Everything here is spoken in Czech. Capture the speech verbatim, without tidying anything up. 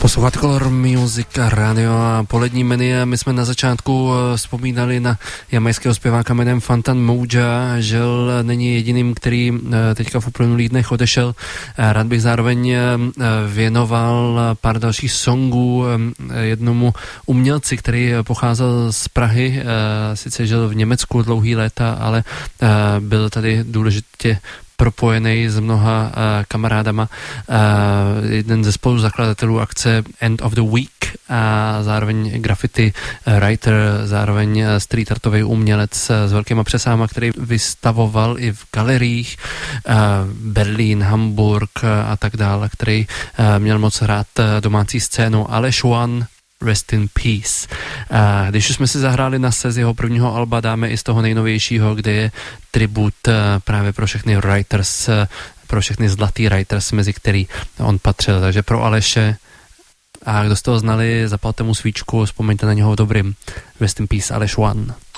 Posloucháte Color Music Radio a polední menu. My jsme na začátku vzpomínali na jamajského zpěváka jménem Fantan Mojah, žel není jediným, který teďka v uplynulých dnech odešel. Rád bych zároveň věnoval pár dalších songů jednomu umělci, který pocházel z Prahy, sice žil v Německu dlouhý léta, ale byl tady důležitě propojený s mnoha uh, kamarádama. Uh, jeden ze spoluzakladatelů akce End of the Week a zároveň graffiti writer, zároveň street artový umělec s velkýma přesáhama, který vystavoval i v galeriích uh, Berlín, Hamburg uh, a tak dále, který uh, měl moc hrát uh, domácí scénu. Aleš One, Rest in Peace. A když už jsme si zahráli na se z jeho prvního alba, dáme i z toho nejnovějšího, kde je tribut právě pro všechny writers, pro všechny zlatý writers, mezi který on patřil. Takže pro Aleše, a kdo jste ho znali, zapalte mu svíčku, vzpomeňte na něho dobrým. Rest in Peace, Aleš One.